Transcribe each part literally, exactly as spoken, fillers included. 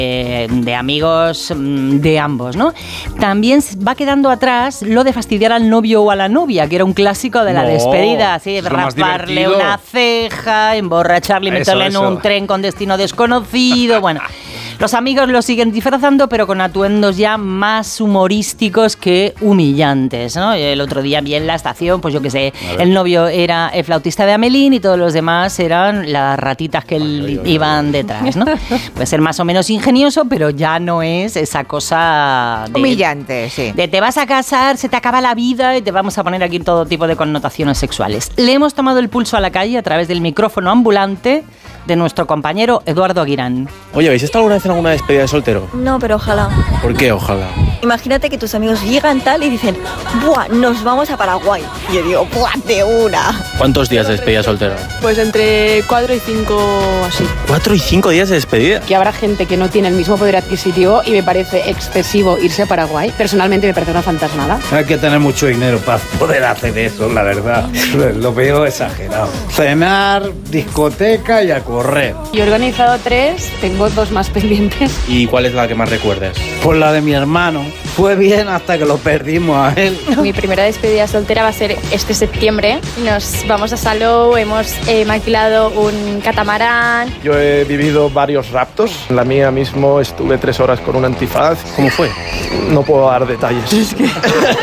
eh, de amigos de ambos, ¿no? También va quedando atrás lo de fastidiar al novio o a la novia, que era un clásico de la no, despedida, así, es lo más rasparle divertido. una ceja, emborracharle y meterle en un tren con destino desconocido, bueno... Los amigos lo siguen disfrazando, pero con atuendos ya más humorísticos que humillantes, ¿no? El otro día vi en la estación, pues yo qué sé, el novio era el flautista de Amelín y todos los demás eran las ratitas que ay, ay, ay, iban ay. detrás, ¿no? Puede ser más o menos ingenioso, pero ya no es esa cosa... De, humillante, sí. De te vas a casar, se te acaba la vida y te vamos a poner aquí todo tipo de connotaciones sexuales. Le hemos tomado el pulso a la calle a través del micrófono ambulante de nuestro compañero Eduardo Aguirán. Oye, ¿habéis estado alguna vez en alguna despedida de soltero? No, pero ojalá. ¿Por qué ojalá? Imagínate que tus amigos llegan tal y dicen, ¡buah, nos vamos a Paraguay! Y yo digo, ¡buah, de una! ¿Cuántos días de despedida de soltero? Pues entre cuatro y cinco así. ¿Cuatro y cinco días de despedida? Que habrá gente que no tiene el mismo poder adquisitivo y me parece excesivo irse a Paraguay. Personalmente me parece una fantasmada. Hay que tener mucho dinero para poder hacer eso, la verdad. Lo veo exagerado. Cenar, discoteca y a correr. Yo he organizado tres, tengo dos más pendientes. ¿Y cuál es la que más recuerdes? Pues la de mi hermano. Fue bien hasta que lo perdimos a él. Mi primera despedida soltera va a ser este septiembre. Nos vamos a Salou, hemos eh, maquilado un catamarán. Yo he vivido varios raptos. En la mía mismo estuve tres horas con un antifaz. ¿Cómo fue? No puedo dar detalles. Es que...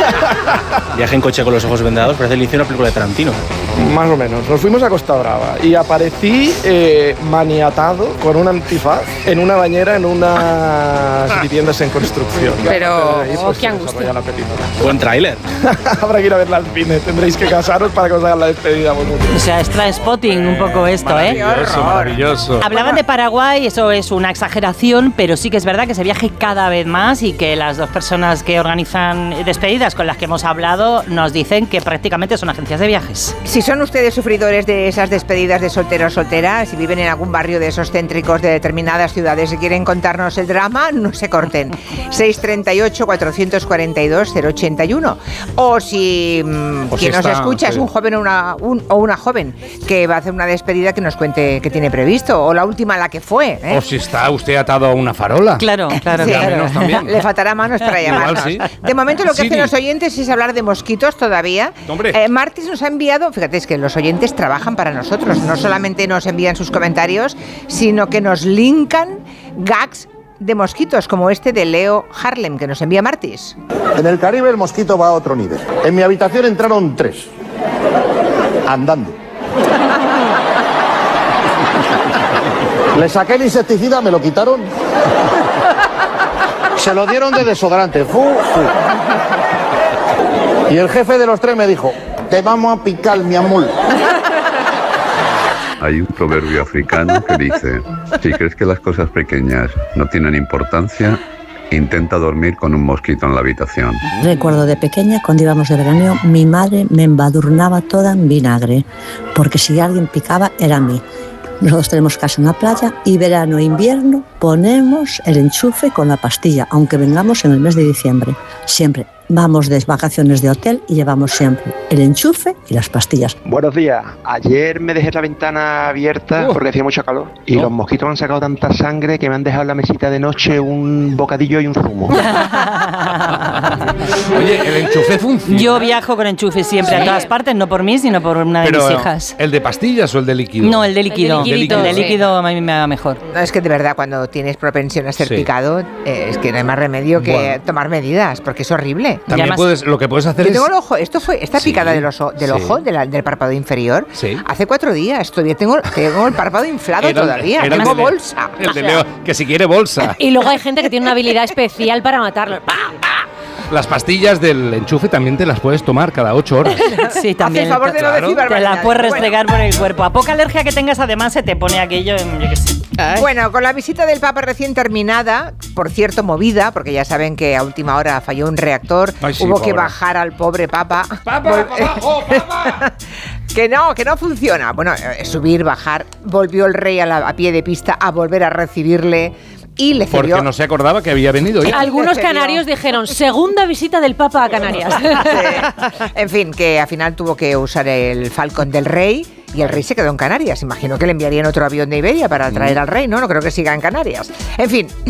Viaje en coche con los ojos vendados, parece el inicio de una película de Tarantino. Más o menos. Nos fuimos a Costa Brava y aparecí eh, maniatado con un antifaz en una bañera en unas viviendas en construcción. Pero, ahí, oh, pues, qué angustia. La Buen tráiler. Habrá que ir a verla al cine. Tendréis que casaros para que os hagan la despedida vosotros. O sea, es Trainspotting un poco esto, maravilloso, ¿eh? Maravilloso. Hablaban de Paraguay, eso es una exageración, pero sí que es verdad que se viaje cada vez más y que las dos personas que organizan despedidas con las que hemos hablado nos dicen que prácticamente son agencias de viajes. Si son ustedes sufridores de esas despedidas de soltero o soltera, si viven en algún barrio de esos céntricos de determinadas ciudades y quieren contarnos el drama, no se corten. seis treinta y ocho, cuatrocientos cuarenta y dos, cero ochenta y uno. O si mmm, o quien si nos está, escucha sí. es un joven o una, un, o una joven que va a hacer una despedida, que nos cuente qué tiene previsto, o la última la que fue, ¿eh? O si está usted atado a una farola. Claro, claro, Sí, claro. también. Le faltará manos para llamarnos. Igual, sí. De momento lo que Siri. hacen los oyentes es hablar de mosquitos todavía. Hombre. Eh, Martis nos ha enviado, fíjate, es que los oyentes trabajan para nosotros, no solamente nos envían sus comentarios, sino que nos linkan gags de mosquitos, como este de Leo Harlem, que nos envía Martis. En el Caribe el mosquito va a otro nivel. En mi habitación entraron tres, andando. Le saqué el insecticida, me lo quitaron. Se lo dieron de desodorante. Fu, fu. Y el jefe de los tres me dijo, te vamos a picar, mi amor. Hay un proverbio africano que dice, si crees que las cosas pequeñas no tienen importancia, intenta dormir con un mosquito en la habitación. Recuerdo de pequeña, cuando íbamos de veraneo, mi madre me embadurnaba toda en vinagre, porque si alguien picaba era a mí. Nosotros tenemos casa en la playa y verano e invierno ponemos el enchufe con la pastilla, aunque vengamos en el mes de diciembre. Siempre vamos de vacaciones de hotel y llevamos siempre el enchufe y las pastillas. Buenos días. Ayer me dejé la ventana abierta uh, porque hacía mucho calor y no. los mosquitos han sacado tanta sangre que me han dejado en la mesita de noche un bocadillo y un zumo. Oye, el enchufe funciona. Yo viajo con enchufe siempre ¿Sí? a todas partes, no por mí, sino por una Pero, de mis hijas. ¿el de pastillas o el de líquido? No, el de líquido. El de líquido, el de sí. líquido a mí me va mejor. No, es que de verdad cuando tienes propensión a ser Sí. picado, eh, es que no hay más remedio que Bueno. tomar medidas, porque es horrible. También además, puedes, lo que puedes hacer Yo es... tengo el ojo, esto fue, esta Sí, picada del, oso, del sí. ojo, de la- del párpado inferior, Sí. hace cuatro días, todavía tengo, tengo el párpado inflado Era el- todavía, era el tengo de Leo. bolsa. El de Leo, que si quiere bolsa. Y luego hay gente que tiene una habilidad especial para matarlo. Las pastillas del enchufe también te las puedes tomar cada ocho horas. Sí, también. Haz el favor de no Claro. decir Te la barbaridades. puedes Bueno. restregar por el cuerpo. A poca alergia que tengas, además, se te pone aquello en, yo qué sé. Bueno, con la visita del Papa recién terminada, por cierto movida, porque ya saben que a última hora falló un reactor, Ay, sí, hubo pobre. que bajar al pobre Papa. ¡Papa, Vol- papá, oh, papa! Que no, que no funciona. Bueno, eh, subir, bajar, volvió el rey a, la- a pie de pista a volver a recibirle y le cedió... Porque no se acordaba que había venido ya. Algunos canarios dijeron, segunda visita del Papa a Canarias. Sí. En fin, que al final tuvo que usar el Falcon del rey y el rey se quedó en Canarias. Imagino que le enviarían otro avión de Iberia para traer al rey, ¿no? No creo que siga en Canarias. En fin...